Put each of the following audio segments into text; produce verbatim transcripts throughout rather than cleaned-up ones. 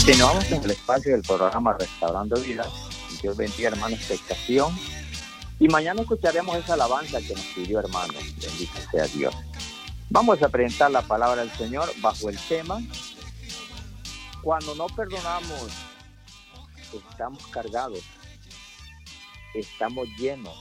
Continuamos en el espacio del programa Restaurando Vidas. Dios bendiga, hermano, expectación. Y mañana escucharemos esa alabanza que nos pidió, hermano. Bendito sea Dios. Vamos a presentar la palabra del Señor bajo el tema: cuando no perdonamos, estamos cargados, estamos llenos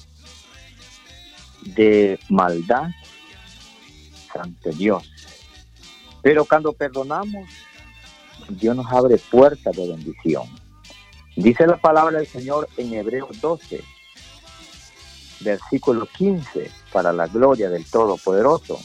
de maldad ante Dios. Pero cuando perdonamos, Dios nos abre puertas de bendición. Dice la palabra del Señor en Hebreos doce, versículo quince, para la gloria del Todopoderoso.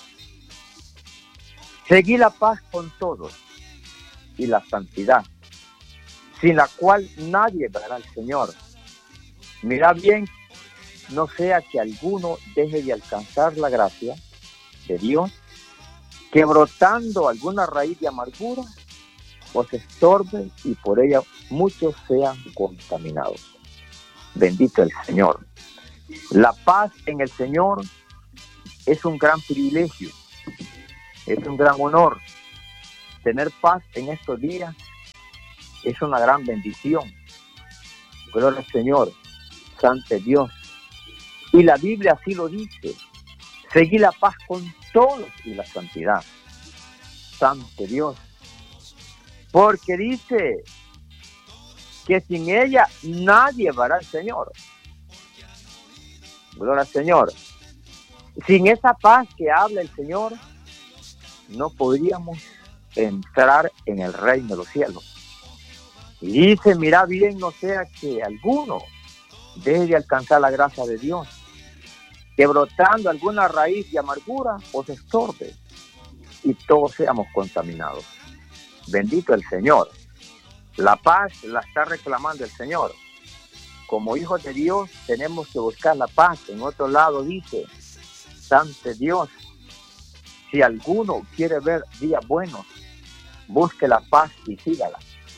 Seguid la paz con todos y la santidad, sin la cual nadie verá al Señor. Mirad bien, no sea que alguno deje de alcanzar la gracia de Dios, que brotando alguna raíz de amargura os estorbe y por ella muchos sean contaminados. Bendito el Señor. La paz en el Señor es un gran privilegio, es un gran honor. Tener paz en estos días es una gran bendición. Gloria al Señor, santo Dios. Y la Biblia así lo dice: seguid la paz con todos y la santidad. Santo Dios. Porque dice que sin ella nadie verá al Señor. Gloria al Señor. Sin esa paz que habla el Señor, no podríamos entrar en el reino de los cielos. Y dice: mirad bien, no sea que alguno deje de alcanzar la gracia de Dios, que brotando alguna raíz de amargura os estorbe y todos seamos contaminados. Bendito el Señor. La paz la está reclamando el Señor. Como hijos de Dios tenemos que buscar la paz. En otro lado dice: santo Dios, si alguno quiere ver días buenos, busque la paz y sígala,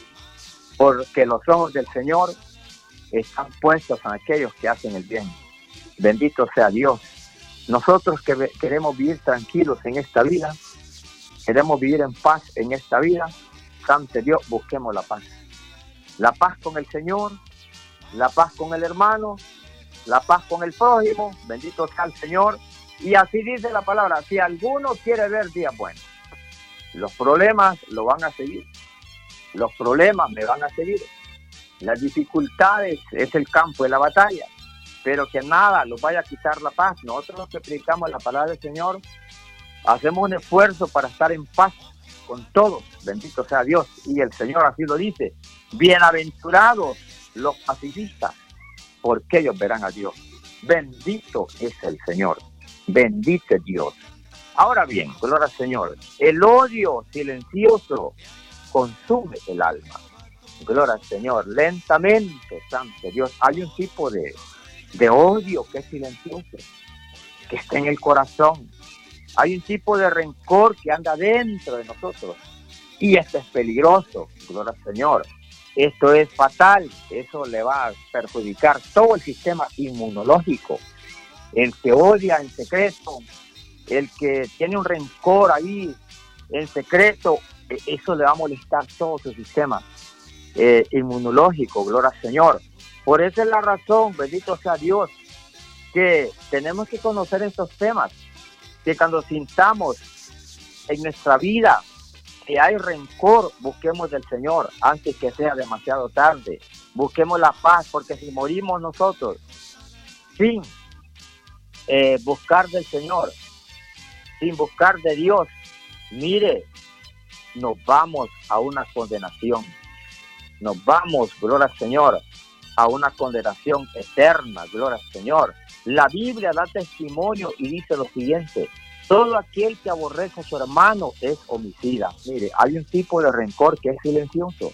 porque los ojos del Señor están puestos en aquellos que hacen el bien. Bendito sea Dios. Nosotros que queremos vivir tranquilos en esta vida, queremos vivir en paz en esta vida, santo Dios, busquemos la paz. La paz con el Señor, la paz con el hermano, la paz con el prójimo. Bendito sea el Señor. Y así dice la palabra: si alguno quiere ver días buenos. Los problemas lo van a seguir. Los problemas me van a seguir. Las dificultades es el campo de la batalla. Pero que nada los vaya a quitar la paz. Nosotros los que predicamos la palabra del Señor, hacemos un esfuerzo para estar en paz con todos. Bendito sea Dios. Y el Señor así lo dice: bienaventurados los pacifistas, porque ellos verán a Dios. Bendito es el Señor. Bendito es Dios. Ahora bien, gloria al Señor. El odio silencioso consume el alma. Gloria al Señor. Lentamente, santo Dios. Hay un tipo de, de odio que es silencioso, que está en el corazón. Hay un tipo de rencor que anda dentro de nosotros. Y esto es peligroso. Gloria al Señor. Esto es fatal. Eso le va a perjudicar todo el sistema inmunológico. El que odia en secreto, el que tiene un rencor ahí en secreto, eso le va a molestar todo su sistema eh, inmunológico. Gloria al Señor. Por esa es la razón, bendito sea Dios, que tenemos que conocer estos temas. Que cuando sintamos en nuestra vida que hay rencor, busquemos del Señor antes que sea demasiado tarde. Busquemos la paz, porque si morimos nosotros sin eh, buscar del Señor, sin buscar de Dios, mire, nos vamos a una condenación. Nos vamos, gloria al Señor, a una condenación eterna, gloria al Señor. La Biblia da testimonio y dice lo siguiente: todo aquel que aborrece a su hermano es homicida. Mire, hay un tipo de rencor que es silencioso.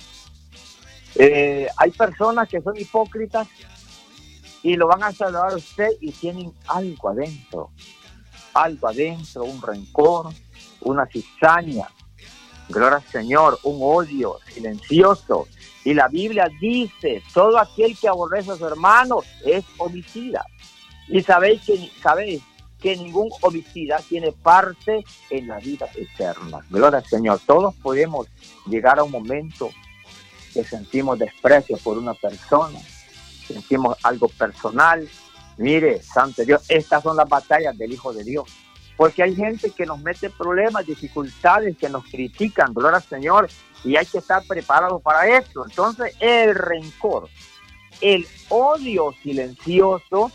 Eh, hay personas que son hipócritas y lo van a saludar a usted y tienen algo adentro. Algo adentro, un rencor, una cizaña. Gloria al Señor, un odio silencioso. Y la Biblia dice: todo aquel que aborrece a su hermano es homicida. Y sabéis que, sabéis que ningún homicida tiene parte en la vida eterna. Gloria al Señor. Todos podemos llegar a un momento que sentimos desprecio por una persona, sentimos algo personal. Mire, santo Dios, estas son las batallas del Hijo de Dios. Porque hay gente que nos mete problemas, dificultades, que nos critican, gloria al Señor, y hay que estar preparados para eso. Entonces, el rencor, el odio silencioso,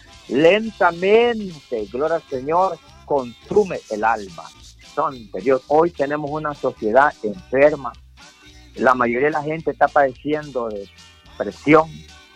lentamente, gloria al Señor, consume el alma. Santo Dios, hoy tenemos una sociedad enferma. La mayoría de la gente está padeciendo de depresión,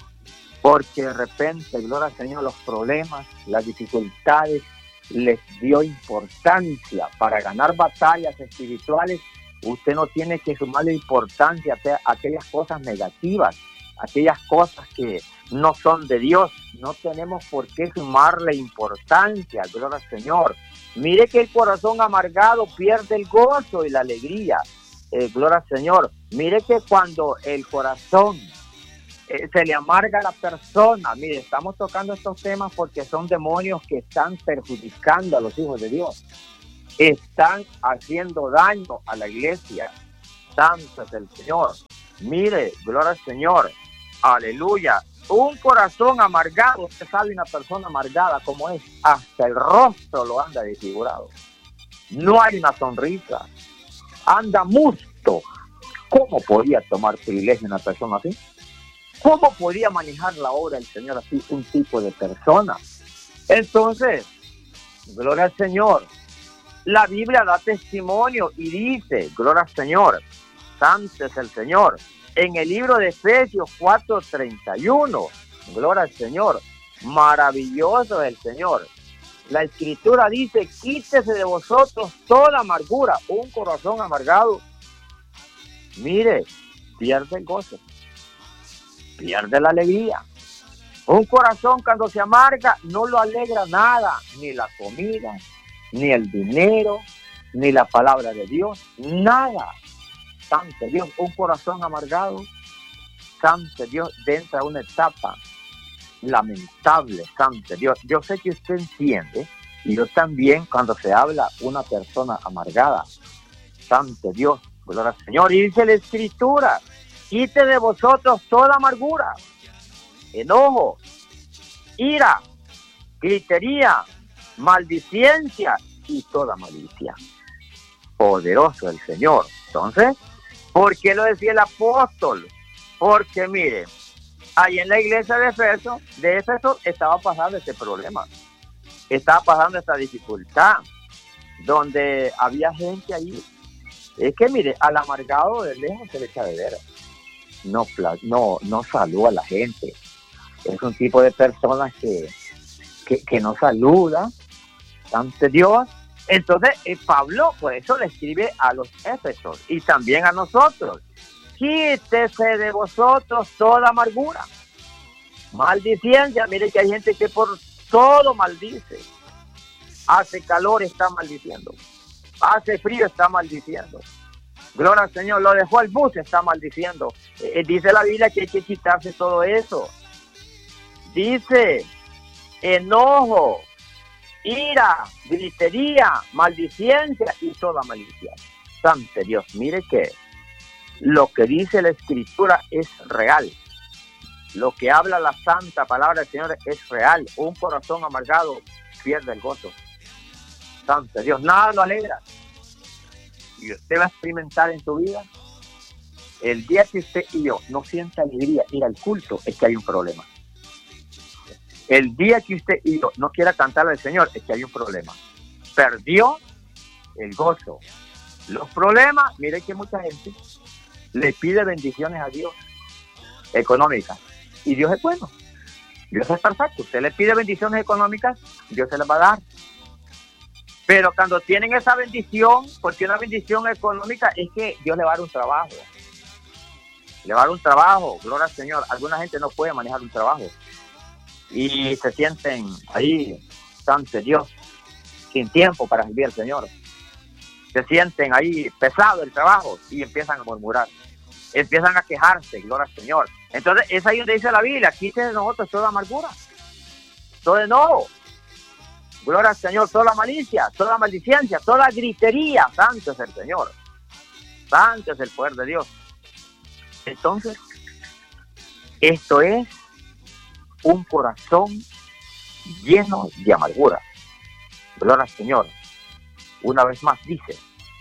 porque de repente, gloria al Señor, los problemas, las dificultades, les dio importancia. Para ganar batallas espirituales, usted no tiene que sumarle importancia a aquellas cosas negativas, aquellas cosas que no son de Dios. No tenemos por qué sumarle importancia, gloria al Señor. Mire que el corazón amargado pierde el gozo y la alegría, eh, gloria al Señor. Mire que cuando el corazón Eh, se le amarga a la persona. Mire, estamos tocando estos temas porque son demonios que están perjudicando a los hijos de Dios, están haciendo daño a la iglesia. Santo es el Señor. Mire, gloria al Señor, aleluya. Un corazón amargado, usted sabe, una persona amargada como es, hasta el rostro lo anda desfigurado, no hay una sonrisa, anda musto. ¿Cómo podía tomar privilegio una persona así? ¿Cómo podía manejar la obra del Señor así un tipo de persona? Entonces, gloria al Señor, la Biblia da testimonio y dice, gloria al Señor, santo es el Señor, en el libro de Efesios cuatro treinta y uno, gloria al Señor, maravilloso es el Señor. La Escritura dice, quítese de vosotros toda amargura. Un corazón amargado, mire, pierde el gozo, pierde la alegría. Un corazón cuando se amarga no lo alegra nada, ni la comida, ni el dinero, ni la palabra de Dios, nada. Santo Dios, un corazón amargado, santo Dios, entra a una etapa lamentable, santo Dios. Yo sé que usted entiende, y yo también, cuando se habla una persona amargada, santo Dios, gloria al Señor. Y dice la Escritura, quite de vosotros toda amargura, enojo, ira, gritería, maldicencia y toda malicia. Poderoso el Señor. Entonces, ¿por qué lo decía el apóstol? Porque mire, ahí en la iglesia de Éfeso, de Éfeso estaba pasando este problema, estaba pasando esta dificultad, donde había gente ahí. Es que mire, al amargado de lejos se le echa de ver. No, no, no saluda a la gente. Es un tipo de personas que, que, que no saluda ante Dios. Entonces, eh, Pablo, por eso le escribe a los Éfesos y también a nosotros. Quítese de vosotros toda amargura, maldicencia. Mire que hay gente que por todo maldice. Hace calor, está maldiciendo. Hace frío, está maldiciendo. Gloria al Señor, lo dejó el bus, está maldiciendo. Eh, dice la Biblia que hay que quitarse todo eso. Dice enojo, ira, gritería, maldicencia y toda malicia. Santo Dios, mire que lo que dice la Escritura es real. Lo que habla la santa palabra del Señor es real. Un corazón amargado pierde el gozo. Santo Dios, nada lo alegra. Y usted va a experimentar en su vida, el día que usted y yo no sienta alegría ir al culto, es que hay un problema. El día que usted y yo no quiera cantar al Señor, es que hay un problema. Perdió el gozo. Los problemas, mire que mucha gente le pide bendiciones a Dios económicas, y Dios es bueno, Dios es perfecto. Usted le pide bendiciones económicas, Dios se las va a dar. Pero cuando tienen esa bendición, porque una bendición económica es que Dios le va a dar un trabajo. Le va a dar un trabajo, gloria al Señor. Alguna gente no puede manejar un trabajo y se sienten ahí, santo Dios, sin tiempo para servir al Señor. Se sienten ahí pesado el trabajo y empiezan a murmurar, empiezan a quejarse, gloria al Señor. Entonces es ahí donde dice la Biblia, quite de nosotros toda amargura, todo enojo, gloria al Señor, toda malicia, toda maldicencia, toda gritería, santo es el Señor, santo es el poder de Dios. Entonces, esto es un corazón lleno de amargura. Gloria al Señor. Una vez más dice,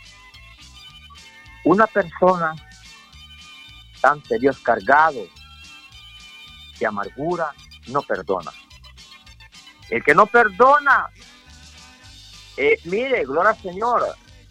una persona ante Dios cargado de amargura no perdona. El que no perdona, eh, mire, gloria al Señor,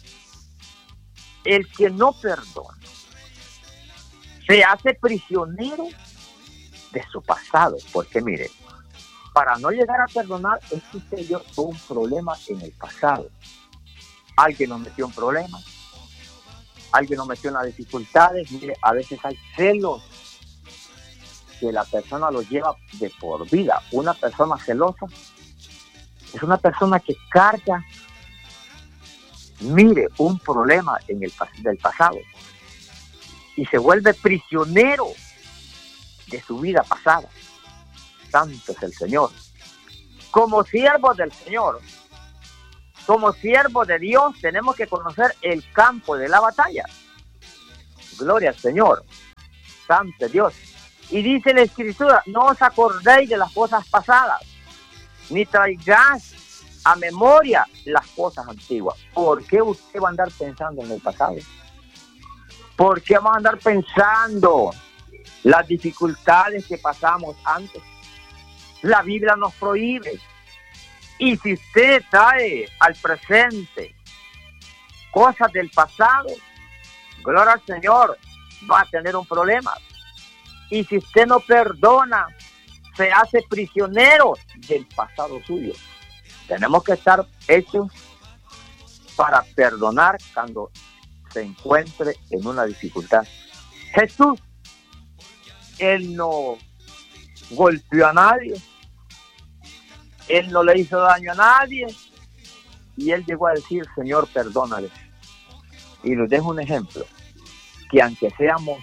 el que no perdona se hace prisionero de su pasado, porque mire, para no llegar a perdonar existe yo un problema en el pasado. Alguien nos metió en problemas, alguien nos metió en las dificultades. Mire, a veces hay celos que la persona lo lleva de por vida. Una persona celosa es una persona que carga, mire, un problema en el del pasado y se vuelve prisionero de su vida pasada. Santo es el Señor. Como siervos del Señor, como siervos de Dios, tenemos que conocer el campo de la batalla. Gloria al Señor. Santo Dios. Y dice la Escritura, no os acordéis de las cosas pasadas, ni traigáis a memoria las cosas antiguas. ¿Por qué usted va a andar pensando en el pasado? ¿Por qué va a andar pensando las dificultades que pasamos antes? La Biblia nos prohíbe. Y si usted trae al presente cosas del pasado, gloria al Señor, va a tener un problema. Y si usted no perdona, se hace prisionero del pasado suyo. Tenemos que estar hechos para perdonar cuando se encuentre en una dificultad. Jesús, Él no golpeó a nadie, Él no le hizo daño a nadie, y Él llegó a decir, Señor, perdónale. Y les dejo un ejemplo, que aunque seamos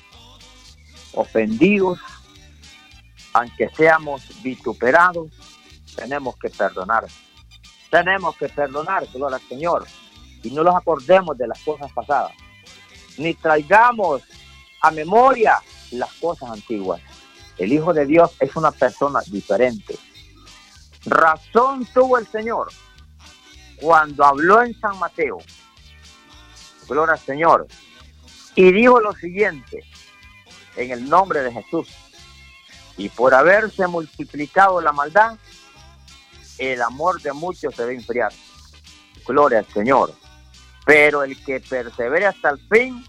ofendidos, aunque seamos vituperados, tenemos que perdonar. Tenemos que perdonar, gloria al Señor, y no nos acordemos de las cosas pasadas, ni traigamos a memoria las cosas antiguas. El Hijo de Dios es una persona diferente. Razón tuvo el Señor cuando habló en San Mateo, gloria al Señor, y dijo lo siguiente, en el nombre de Jesús: y por haberse multiplicado la maldad, el amor de muchos se va a enfriar. Gloria al Señor. Pero el que persevere hasta el fin,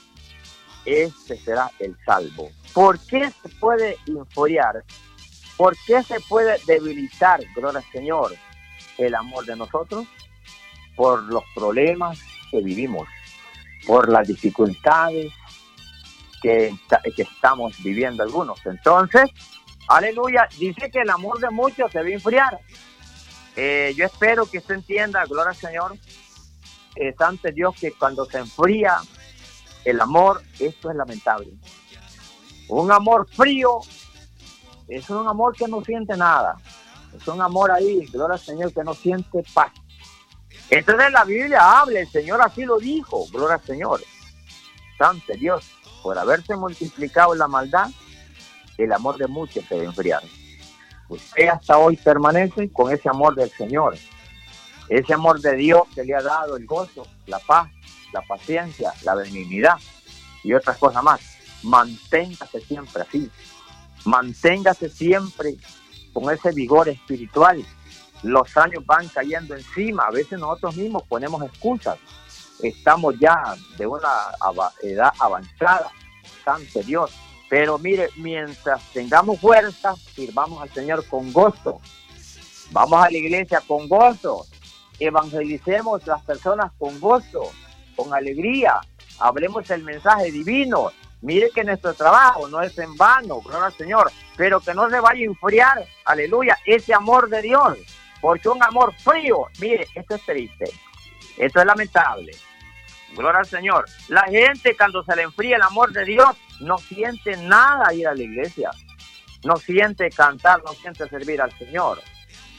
este será el salvo. ¿Por qué se puede enfriar? ¿Por qué se puede debilitar, gloria al Señor, el amor de nosotros? Por los problemas que vivimos, por las dificultades que, que estamos viviendo algunos. Entonces, aleluya, dice que el amor de muchos se va a enfriar. Eh, yo espero que usted entienda, gloria al Señor, es ante Dios, que cuando se enfría el amor, esto es lamentable. Un amor frío es un amor que no siente nada. Es un amor ahí, gloria al Señor, que no siente paz. Entonces la Biblia habla, el Señor así lo dijo, gloria al Señor. Santo Dios, por haberse multiplicado la maldad, el amor de muchos se va a enfriar. Usted hasta hoy permanece con ese amor del Señor, ese amor de Dios que le ha dado el gozo, la paz, la paciencia, la benignidad y otras cosas más. Manténgase siempre así, manténgase siempre con ese vigor espiritual. Los años van cayendo encima, a veces nosotros mismos ponemos excusas, estamos ya de una edad avanzada, santo Dios, pero mire, mientras tengamos fuerza, sirvamos al Señor con gozo, vamos a la iglesia con gozo, evangelicemos las personas con gozo, con alegría, hablemos el mensaje divino. Mire que nuestro trabajo no es en vano, gloria al Señor, pero que no se vaya a enfriar, aleluya, ese amor de Dios, porque un amor frío, mire, esto es triste, esto es lamentable, gloria al Señor. La gente, cuando se le enfría el amor de Dios, no siente nada ir a la iglesia, no siente cantar, no siente servir al Señor.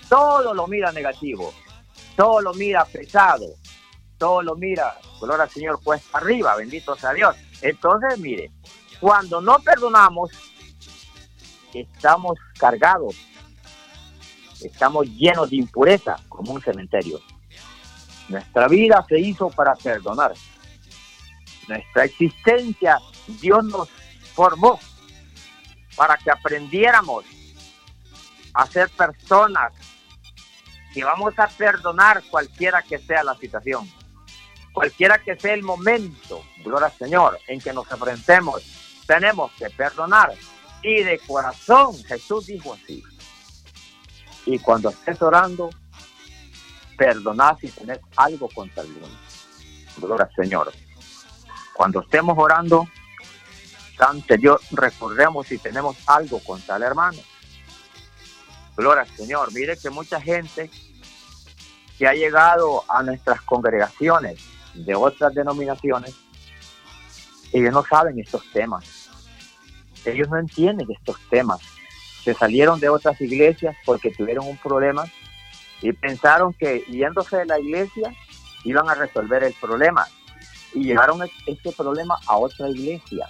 todo lo mira negativo, todo lo mira pesado, todo lo mira, gloria al Señor, cuesta arriba, bendito sea Dios. Entonces, mire, cuando no perdonamos, estamos cargados, estamos llenos de impureza, como un cementerio. Nuestra vida se hizo para perdonar. Nuestra existencia, Dios nos formó para que aprendiéramos a ser personas que vamos a perdonar cualquiera que sea la situación, cualquiera que sea el momento, gloria al Señor, en que nos enfrentemos, tenemos que perdonar. Y de corazón, Jesús dijo así: y cuando estés orando, perdonad si tenés algo contra alguno. Gloria al Señor. Cuando estemos orando, ante Dios, recordemos si tenemos algo contra el hermano. Gloria al Señor. Mire que mucha gente que ha llegado a nuestras congregaciones de otras denominaciones, ellos no saben estos temas. Ellos no entienden estos temas. Se salieron de otras iglesias porque tuvieron un problema y pensaron que yéndose de la iglesia iban a resolver el problema. Y llevaron este problema a otra iglesia.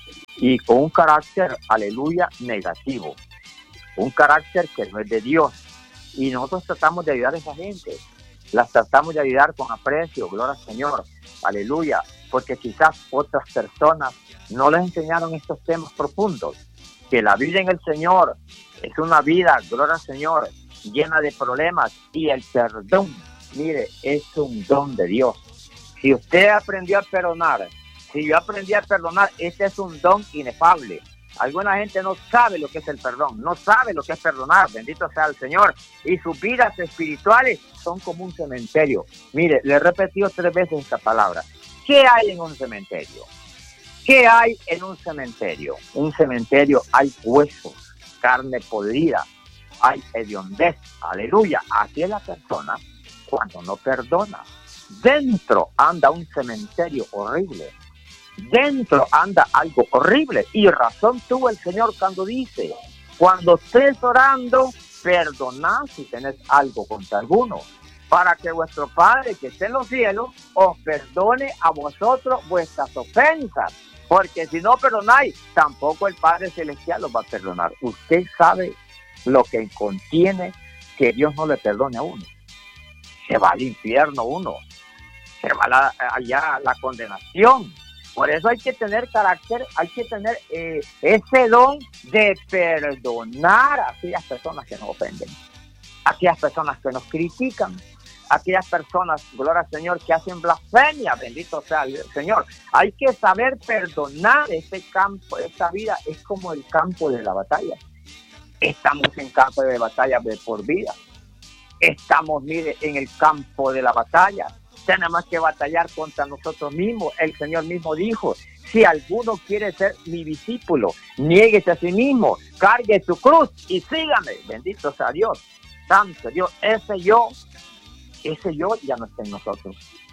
Y con un carácter, aleluya, negativo. Un carácter que no es de Dios. Y nosotros tratamos de ayudar a esa gente. Las tratamos de ayudar con aprecio, gloria al Señor, aleluya. Porque quizás otras personas no les enseñaron estos temas profundos. Que la vida en el Señor es una vida, gloria al Señor, llena de problemas. Y el perdón, mire, es un don de Dios. Si usted aprendió a perdonar, si yo aprendí a perdonar, este es un don inefable. Alguna gente no sabe lo que es el perdón, no sabe lo que es perdonar, bendito sea el Señor. Y sus vidas espirituales son como un cementerio. Mire, le he repetido tres veces esta palabra. ¿Qué hay en un cementerio? ¿Qué hay en un cementerio? Un cementerio hay huesos, carne podrida, hay hediondez, aleluya. Así es la persona cuando no perdona. Dentro anda un cementerio horrible. Dentro anda algo horrible. Y razón tuvo el Señor cuando dice: cuando estés orando, perdonad si tenés algo contra alguno, para que vuestro Padre que está en los cielos os perdone a vosotros vuestras ofensas. Porque si no perdonáis, tampoco el Padre Celestial os va a perdonar. Usted sabe lo que contiene que Dios no le perdone a uno. Se va al infierno uno. Se va la, allá la condenación. Por eso hay que tener carácter, hay que tener eh, ese don de perdonar a aquellas personas que nos ofenden, a aquellas personas que nos critican, a aquellas personas, gloria al Señor, que hacen blasfemia, bendito sea el Señor. Hay que saber perdonar. Este campo, esta vida es como el campo de la batalla. Estamos en campo de batalla de por vida. Estamos, mire, en el campo de la batalla. Tenemos que batallar contra nosotros mismos. El Señor mismo dijo: si alguno quiere ser mi discípulo, niéguese a sí mismo, cargue su cruz y sígame. Bendito sea Dios, santo Dios. Ese yo, ese yo ya no está en nosotros.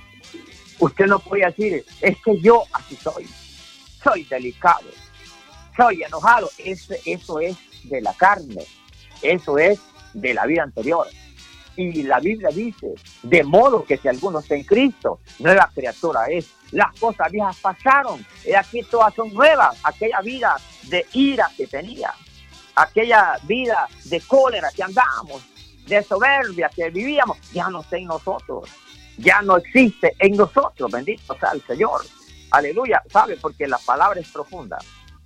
Usted no puede decir: es que yo así soy, soy delicado, soy enojado. Ese, eso es de la carne, eso es de la vida anterior. Y la Biblia dice: de modo que si alguno está en Cristo, nueva criatura es. Las cosas viejas pasaron, y aquí todas son nuevas. Aquella vida de ira que tenía, aquella vida de cólera que andábamos, de soberbia que vivíamos, ya no está en nosotros, ya no existe en nosotros. Bendito sea el Señor, aleluya. ¿Sabe? Porque la palabra es profunda,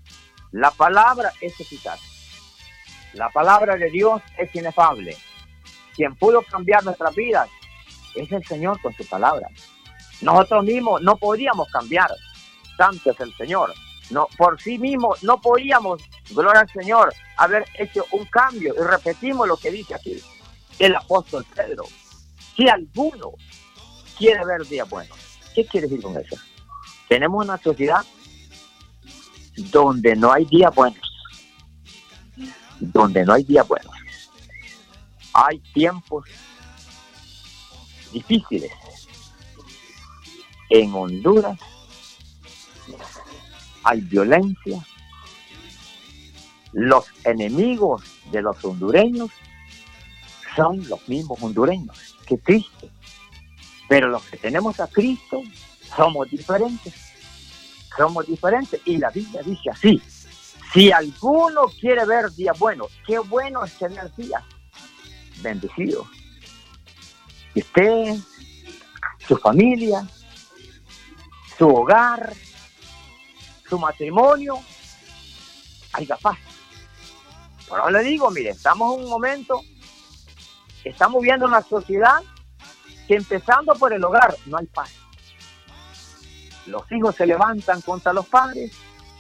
la palabra es eficaz, la palabra de Dios es inefable. Quien pudo cambiar nuestras vidas es el Señor con su palabra. Nosotros mismos no podíamos cambiar, santo es el Señor. No, por sí mismos no podíamos, gloria al Señor, haber hecho un cambio. Y repetimos lo que dice aquí el apóstol Pedro: si alguno quiere ver días buenos. ¿Qué quiere decir con eso? Tenemos una sociedad donde no hay días buenos, donde no hay días buenos. Hay tiempos difíciles. En Honduras hay violencia. Los enemigos de los hondureños son los mismos hondureños. Qué triste. Pero los que tenemos a Cristo somos diferentes. Somos diferentes. Y la Biblia dice así: si alguno quiere ver días buenos, qué bueno es tener días bendecidos. Y usted, su familia, su hogar, su matrimonio, haya paz. Pero le digo, mire, estamos en un momento, estamos viendo una sociedad que, empezando por el hogar, no hay paz. Los hijos se levantan contra los padres,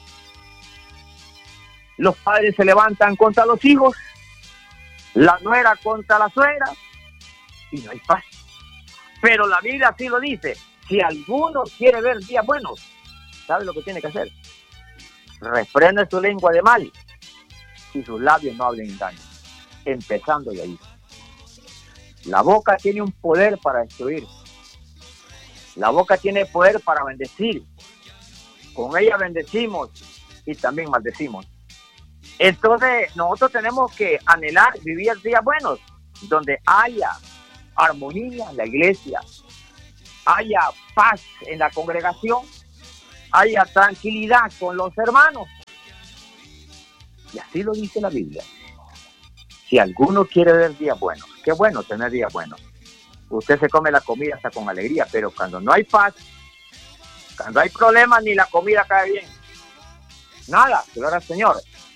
los padres se levantan contra los hijos, la nuera contra la suegra, y no hay paz. Pero la Biblia así lo dice: si alguno quiere ver días buenos, ¿sabe lo que tiene que hacer? Refrene su lengua de mal y sus labios no hablen engaño. Empezando de ahí. La boca tiene un poder para destruir. La boca tiene poder para bendecir. Con ella bendecimos y también maldecimos. Entonces nosotros tenemos que anhelar vivir días buenos, donde haya armonía en la iglesia, haya paz en la congregación, haya tranquilidad con los hermanos. Y así lo dice la Biblia. Si alguno quiere ver días buenos, qué bueno tener días buenos. Usted se come la comida hasta con alegría, pero cuando no hay paz, cuando hay problemas, ni la comida cae bien. Nada, gloria al Señor.